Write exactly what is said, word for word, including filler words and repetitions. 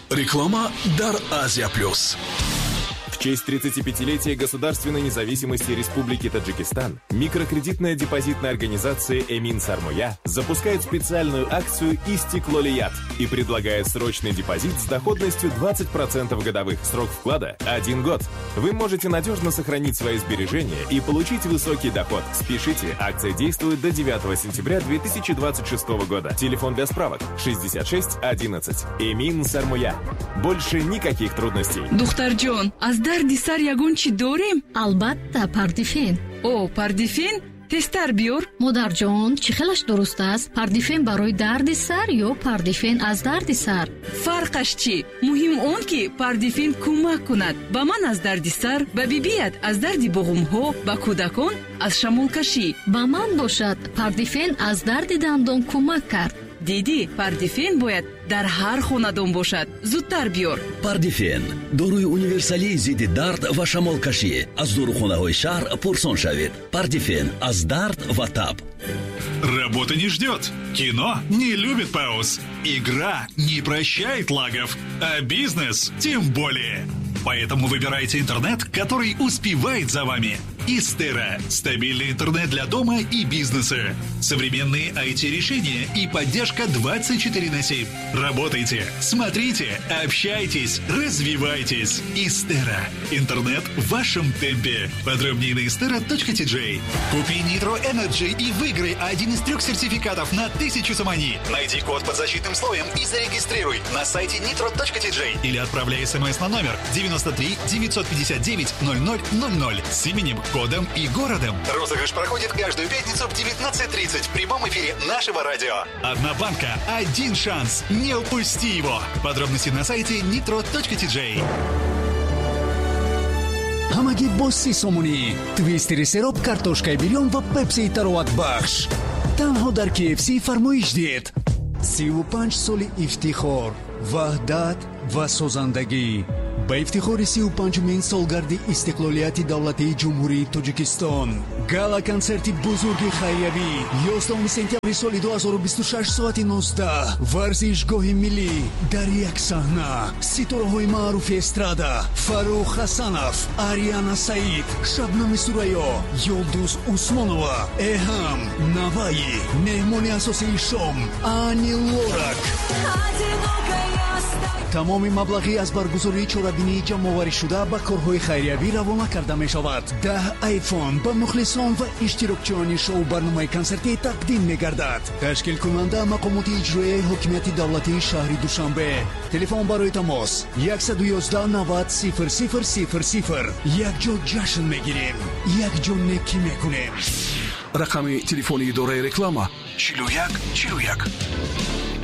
Реклама «Дар Азия Плюс». В честь тридцатипятилетия государственной независимости Республики Таджикистан микрокредитная депозитная организация «Эмин Сармоя» запускает специальную акцию «Истеклолият» и предлагает срочный депозит с доходностью двадцать процентов годовых. Срок вклада – один год. Вы можете надежно сохранить свои сбережения и получить высокий доход. Спешите, акция действует до девятого сентября две тысячи двадцать шестого года. Телефон для справок шестьдесят шесть одиннадцать. «Эмин Сармоя». Больше никаких трудностей. Духтарҷон, аз дарди сар ягон чӣ дорем? албатта, пардифен. О, пардифен? тестар биёр. модарҷон, чӣ хелаш дуруст аст? Пардифен барои дарди сар ё пардифен аз дарди сар? Фарқаш чӣ? муҳим он ки пардифен кӯмак кунад ба ман аз дарди сар, ба бибият аз дарди буғумҳо, ба кӯдакон аз шамолкашӣ. ба ман бошад, пардифен аз дарди дандон кӯмак кард. диди, пардифен бояд дар ҳар хонадон бошад. зудтар биёр. пардифен дорои универсалии зидди дард ва шамолкашӣ. аз дорухонаҳои шаҳр пурсон шавед. Пардифен аз дард ва таб. Работа не ждет. Кино не любит пауз. Игра не прощает лагов. А бизнес тем более. Поэтому выбирайте интернет, который успевает за вами. Истера. Стабильный интернет для дома и бизнеса. Современные ай ти-решения и поддержка двадцать четыре на семь. Работайте, смотрите, общайтесь, развивайтесь. Истера. Интернет в вашем темпе. Подробнее на истера точка ти джей. Купи Nitro Energy и выиграй один из трех сертификатов на тысячу самани. Найди код под защитным слоем и зарегистрируй на сайте nitro точка ти джей или отправляй смс на номер девяносто три девятьсот пятьдесят девять ноль ноль ноль ноль с именем, кодом и городом. Розыгрыш проходит каждую пятницу в девятнадцать тридцать в прямом эфире нашего радио. Одна банка, один шанс. Не упусти его. Подробности на сайте nitro точка ти джей. ҳамагӣ бо си сомонӣ, твистери сероб, картошкаи бирён ва пепсии тароватбахш. танҳо дар ки эф си фармоиш дед. сиву панҷ соли ифтихор, ваҳдат ва созандагӣ. ба ифтихори сиву панҷумин солгарди истиқлолияти давлатии ҷумҳурии Тоҷикистон, гала консерти бузурги хайриявӣ ёздахуми сентябри соли ду ҳазору бисту шаш соати нуздаҳ. варзишгоҳи миллӣ дар як саҳна. ситораҳои маъруфи эстрада Фарух Хасанов, Ариана Саид, Шабнами Сурайё, Юлдуз Усмонова, Эҳам Наваи. меҳмони асосии шом Ани Лорак. тамоми маблағи аз баргузории чорабинии ҷамъоваришуда ба корҳои хайриявӣ равона карда мешавад. даҳ айфон ба мухлисон ва иштирокчиёни шоу барномаи консертӣ тақдим мегардад. ташкилкунанда мақомоти иҷроияи ҳокимияти давлатии шаҳри Душанбе. телефон барои тамос яксад у ёздаҳ навад сифр сифр сифр сифр. якҷо ҷашн мегирем, якҷо некӣ мекунем. рақами телефони идораи реклама чилу як чилу як.